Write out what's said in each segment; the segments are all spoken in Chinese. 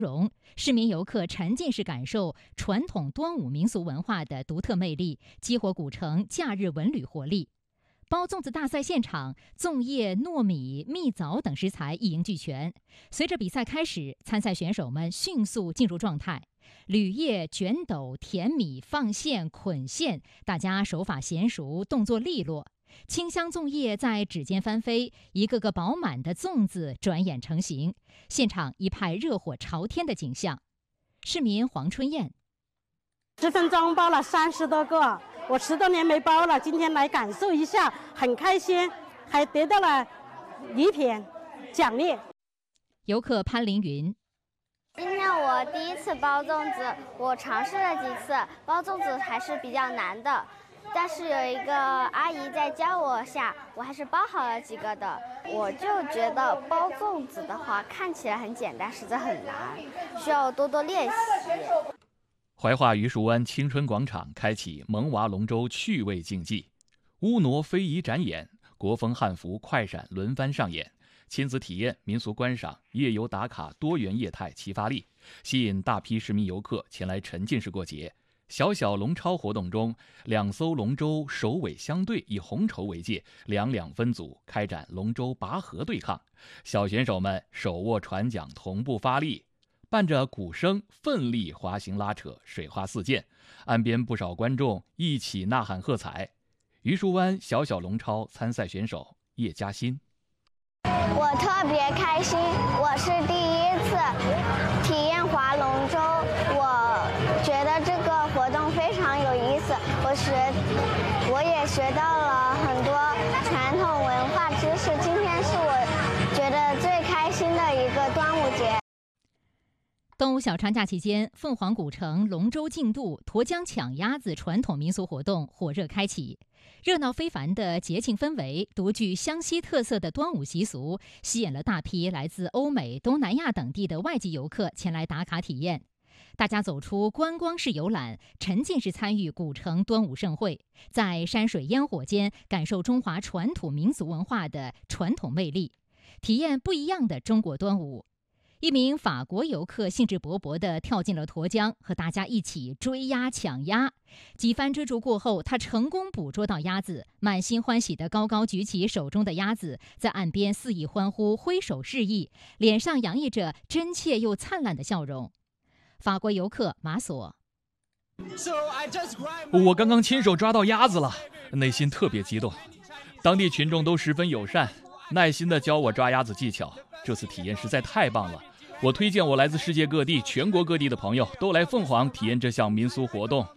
容，市民游客沉浸式感受传统端午民俗文化的独特魅力，激活古城假日文旅活力。包粽子大赛现场，粽叶、糯米、蜜枣等食材一应俱全。随着比赛开始，参赛选手们迅速进入状态，铝叶、卷斗、甜米、放线、捆线，大家手法娴熟，动作利落。清香粽叶在指尖翻飞，一个个饱满的粽子转眼成型，现场一派热火朝天的景象。市民黄春燕 10分钟包了30多个，我10多年没包了，今天来感受一下，很开心，还得到了礼品奖励。 游客潘凌云， 今天我第一次包粽子，我尝试了几次，包粽子还是比较难的。但是有一个阿姨在教我下，我还是包好了几个的。我就觉得包粽子的话看起来很简单，实则很难，需要多多练习。 怀化榆树湾青春广场开启萌娃龙舟趣味竞技，乌挪非遗展演、国风汉服快闪轮番上演，亲子体验、民俗观赏、夜游打卡多元业态齐发力，吸引大批市民游客前来沉浸式过节。小小龙超活动中，2艘龙舟首尾相对，以红绸为界，两分组开展龙舟拔河对抗。小选手们手握船桨同步发力，伴着鼓声奋力滑行拉扯，水花四溅，岸边不少观众一起呐喊喝彩。榆树湾小小龙超参赛选手叶嘉欣， 我特别开心，我是第一次体验划龙舟，我觉得这个活动非常有意思，我也学到了很多传统文化知识，今天是我觉得最开心的一个端午节。 端午小长假期间，凤凰古城龙舟竞渡、沱江抢鸭子传统民俗活动火热开启。热闹非凡的节庆氛围，独具湘西特色的端午习俗，吸引了大批来自欧美、东南亚等地的外籍游客前来打卡体验。大家走出观光式游览，沉浸式参与古城端午盛会，在山水烟火间感受中华传统民俗文化的传统魅力，体验不一样的中国端午。一名法国游客兴致勃勃地跳进了沱江，和大家一起追鸭抢鸭。几番追逐过后，他成功捕捉到鸭子，满心欢喜地高高举起手中的鸭子，在岸边肆意欢呼，挥手示意，脸上洋溢着真切又灿烂的笑容。法国游客马索， 我刚刚亲手抓到鸭子了，内心特别激动。当地群众都十分友善，耐心地教我抓鸭子技巧，这次体验实在太棒了。我推荐我来自世界各地、全国各地的朋友都来凤凰体验这项民俗活动。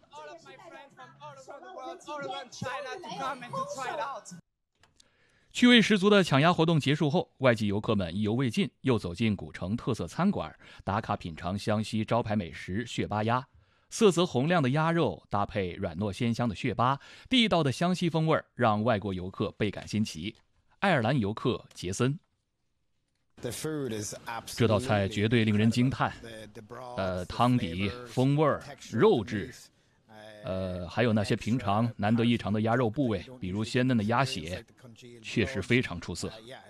趣味十足的抢鸭活动结束后，外籍游客们意犹未尽，又走进古城特色餐馆，打卡品尝湘西招牌美食血巴鸭。色泽红亮的鸭肉搭配软糯鲜香的血巴，地道的湘西风味让外国游客倍感新奇。爱尔兰游客杰森，这道菜绝对令人惊叹。汤底、风味、肉质，还有那些平常难得一尝的鸭肉部位，比如鲜嫩的鸭血，确实非常出色。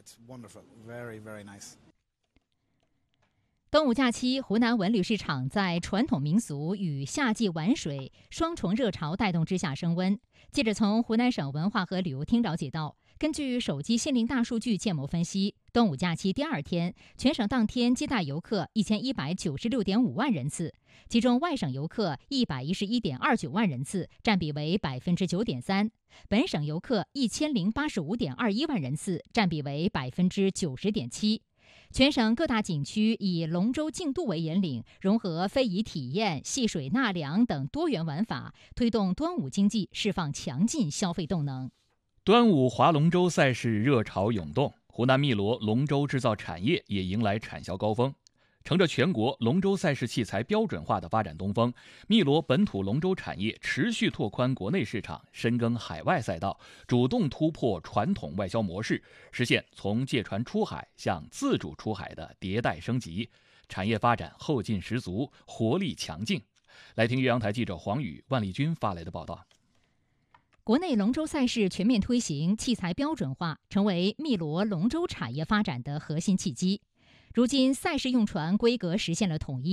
端午假期，湖南文旅市场在传统民俗与夏季玩水双重热潮带动之下升温。记者从湖南省文化和旅游厅了解到，根据手机心灵大数据建模分析，端午假期第2天，全省当天接待游客1196.5万人次，其中外省游客111.29万人次，占比为9.3%；本省游客1085.21万人次，占比为90.7%。全省各大景区以龙舟竞渡为引领，融合非遗体验、戏水纳凉等多元玩法，推动端午经济释放强劲消费动能。 端午划龙舟赛事热潮涌动，湖南汨罗龙舟制造产业也迎来产销高峰。乘着全国龙舟赛事器材标准化的发展东风，汨罗本土龙舟产业持续拓宽国内市场，深耕海外赛道，主动突破传统外销模式，实现从借船出海向自主出海的迭代升级，产业发展后劲十足，活力强劲。来听岳阳台记者黄宇、万丽君发来的报道。 国内龙舟赛事全面推行，器材标准化成为汨罗龙舟产业发展的核心契机。 如今赛事用船规格实现了统一。